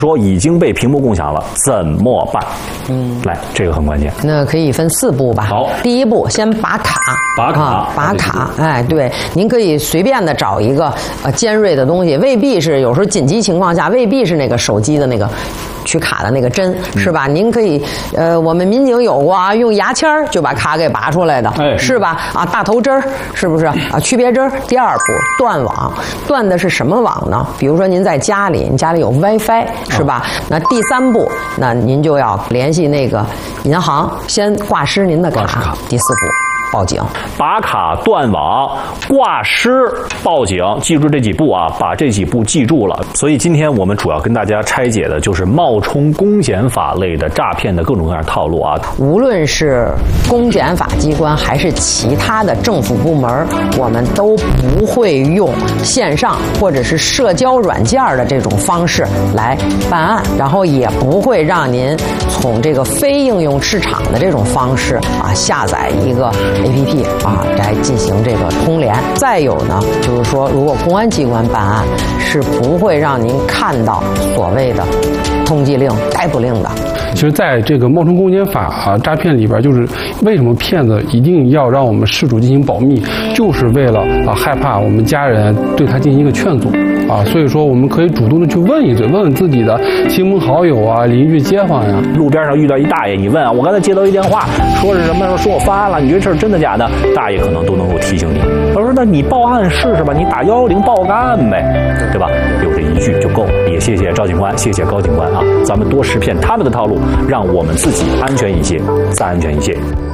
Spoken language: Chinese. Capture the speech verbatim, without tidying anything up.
说已经被屏幕共享了，怎么办？嗯，来，这个很关键。 那可以分四步吧。 好， 第一步先拔卡， 拔卡， 啊、拔卡。哎，对，您可以随便的找一个呃尖锐的东西，未必是有时候紧急情况下未必是那个手机的那个取卡的那个针，嗯、是吧？您可以呃，我们民警有过啊，用牙签儿就把卡给拔出来的，哎、是吧？啊，大头针儿是不是啊？区别针儿。第二步断网，断的是什么网呢？比如说您在家里，您家里有 WiFi。是吧？那第三步，那您就要联系那个银行，先挂失您的卡。卡第四步，报警。 拔卡、断网、挂失、报警，记住这几步啊，把这几步记住了。所以今天我们主要跟大家拆解的就是冒充公检法类的诈骗的各种各样的套路啊。 无论是公检法机关还是其他的政府部门，我们都不会用线上或者是社交软件的这种方式来办案，然后也不会让您从这个非应用市场的这种方式啊下载一个 A P P 啊来进行这个通联。再有呢，就是说，如果公安机关办案，是不会让您看到所谓的通缉令、逮捕令的。 其实，在这个冒充公检法啊诈骗里边，就是为什么骗子一定要让我们事主进行保密，就是为了啊害怕我们家人对他进行一个劝阻啊。所以说，我们可以主动的去问一嘴，问问自己的亲朋好友啊、邻居街坊呀。 路边上遇到一大爷，你问啊，我刚才接到一电话，说是什么？说我犯案了，你觉得这事真的假的？大爷可能都能够提醒你。他说：“那你报案试试吧，你打幺幺零报个案呗，对吧？”有这一句就够了。也谢谢赵警官，谢谢高警官啊，咱们多识骗他们的套路，让我们自己安全一些，再安全一些。